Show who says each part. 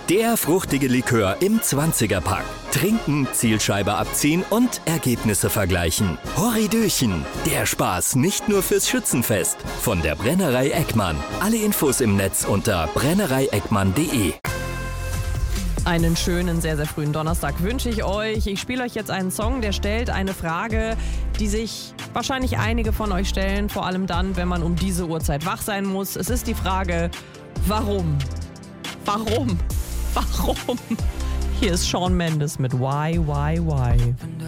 Speaker 1: Der fruchtige Likör im 20er-Pack. Trinken, Zielscheibe abziehen und Ergebnisse vergleichen. Horridöchen, der Spaß nicht nur fürs Schützenfest. Von der Brennerei Eckmann. Alle Infos im Netz unter brennereieckmann.de.
Speaker 2: Einen schönen, sehr, sehr frühen Donnerstag wünsche ich euch. Ich spiele euch jetzt einen Song, der stellt eine Frage, die sich wahrscheinlich einige von euch stellen, vor allem dann, wenn man um diese Uhrzeit wach sein muss. Es ist die Frage, warum? Warum? Warum? Hier ist Shawn Mendes mit Why, Why, Why.